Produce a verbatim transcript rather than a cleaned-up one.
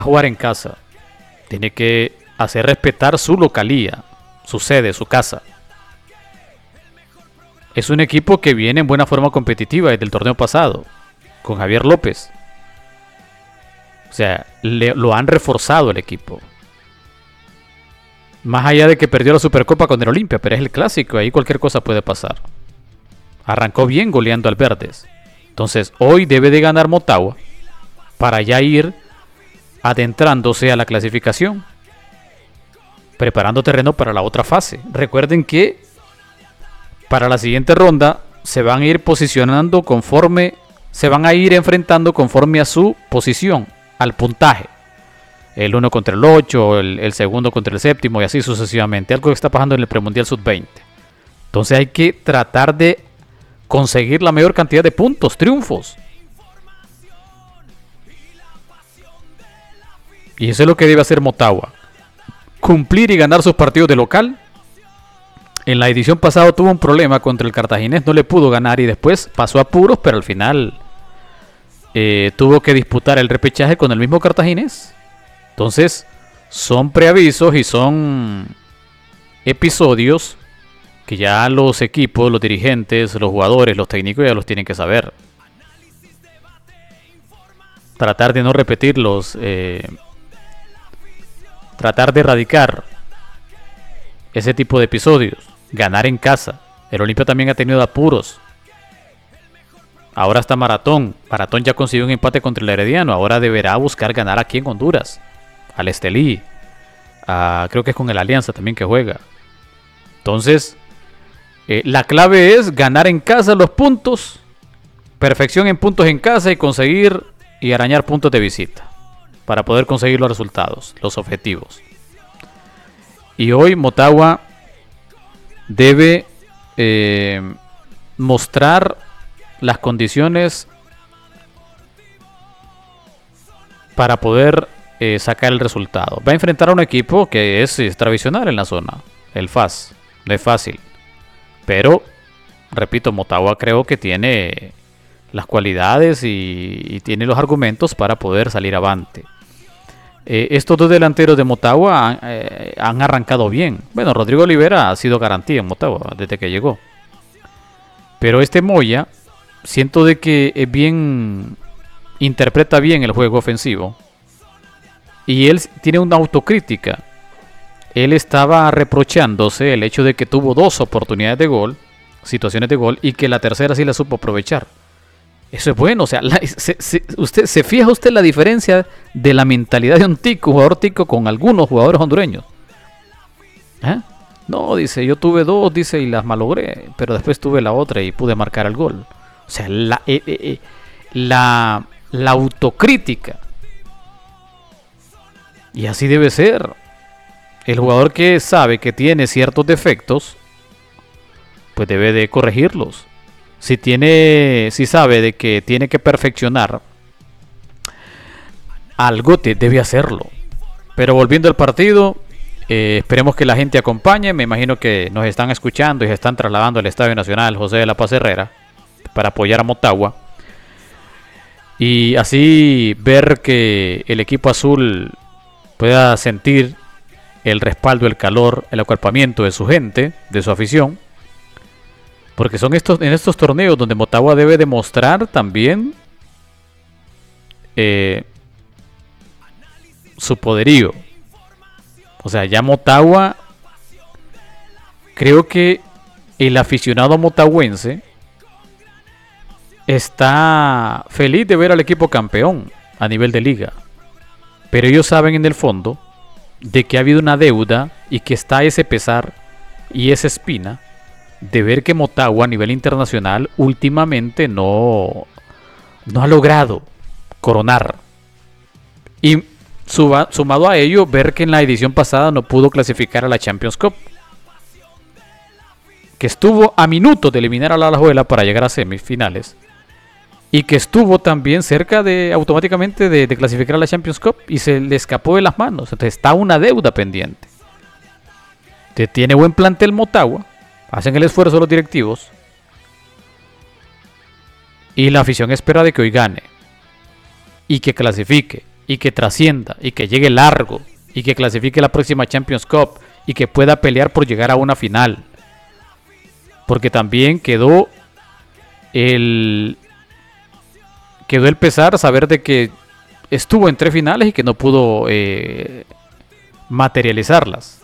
jugar en casa. Tiene que hacer respetar su localía, su sede, su casa. Es un equipo que viene en buena forma competitiva desde el torneo pasado, con Javier López. O sea, le, lo han reforzado el equipo. Más allá de que perdió la Supercopa con el Olimpia, pero es el clásico, ahí cualquier cosa puede pasar. Arrancó bien goleando al Verdes. Entonces, hoy debe de ganar Motagua para ya ir adentrándose a la clasificación, preparando terreno para la otra fase. Recuerden que para la siguiente ronda se van a ir posicionando conforme, se van a ir enfrentando conforme a su posición, al puntaje. El uno contra el ocho, el, el segundo contra el séptimo y así sucesivamente. Algo que está pasando en el premundial sub veinte. Entonces hay que tratar de conseguir la mayor cantidad de puntos, triunfos. Y eso es lo que debe hacer Motagua. Cumplir y ganar sus partidos de local. En la edición pasada tuvo un problema contra el Cartaginés, no le pudo ganar y después pasó a apuros, pero al final eh, tuvo que disputar el repechaje con el mismo Cartaginés. Entonces, son preavisos y son episodios que ya los equipos, los dirigentes, los jugadores, los técnicos ya los tienen que saber. Tratar de no repetirlos, eh, tratar de erradicar ese tipo de episodios. Ganar en casa. El Olimpia también ha tenido apuros. Ahora está Maratón. Maratón ya consiguió un empate contra el Herediano. Ahora deberá buscar ganar aquí en Honduras. Al Estelí. A, creo que es con el Alianza también que juega. Entonces, eh, la clave es ganar en casa los puntos. Perfección en puntos en casa y conseguir y arañar puntos de visita. Para poder conseguir los resultados, los objetivos. Y hoy Motagua debe eh, mostrar las condiciones para poder eh, sacar el resultado. Va a enfrentar a un equipo que es, es tradicional en la zona, el F A S. No es fácil. Pero, repito, Motagua creo que tiene las cualidades y, y tiene los argumentos para poder salir avante. Eh, estos dos delanteros de Motagua han, eh, han arrancado bien. Bueno, Rodrigo Olivera ha sido garantía en Motagua desde que llegó. Pero este Moya, siento de que es bien, interpreta bien el juego ofensivo. Y él tiene una autocrítica. Él estaba reprochándose el hecho de que tuvo dos oportunidades de gol, situaciones de gol, y que la tercera sí la supo aprovechar. Eso es bueno, o sea, la, se, se, usted, ¿se fija usted la diferencia de la mentalidad de un tico, jugador tico, con algunos jugadores hondureños? ¿Eh? No, dice, yo tuve dos, dice, y las malogré, pero después tuve la otra y pude marcar el gol. O sea, la, eh, eh, la, la autocrítica. Y así debe ser. El jugador que sabe que tiene ciertos defectos, pues debe de corregirlos. Si tiene, si sabe de que tiene que perfeccionar algo, te debe hacerlo. Pero volviendo al partido, eh, esperemos que la gente acompañe. Me imagino que nos están escuchando y se están trasladando al Estadio Nacional José de la Paz Herrera para apoyar a Motagua. Y así ver que el equipo azul pueda sentir el respaldo, el calor, el acuerpamiento de su gente, de su afición. Porque son estos, en estos torneos donde Motagua debe demostrar también eh, su poderío. O sea, ya Motagua, creo que el aficionado motagüense está feliz de ver al equipo campeón a nivel de liga. Pero ellos saben en el fondo de que ha habido una deuda y que está ese pesar y esa espina de ver que Motagua a nivel internacional últimamente no, no ha logrado coronar. Y suba, sumado a ello, ver que en la edición pasada no pudo clasificar a la Champions Cup. Que estuvo a minutos de eliminar a la Alajuela para llegar a semifinales. Y que estuvo también cerca de automáticamente de, de clasificar a la Champions Cup y se le escapó de las manos. Entonces está una deuda pendiente. Entonces, tiene buen plantel Motagua. Hacen el esfuerzo los directivos. Y la afición espera de que hoy gane. Y que clasifique. y que trascienda y que llegue largo y que clasifique la próxima Champions Cup y que pueda pelear por llegar a una final. Porque también quedó el quedó el pesar saber de que estuvo en tres finales y que no pudo eh, materializarlas.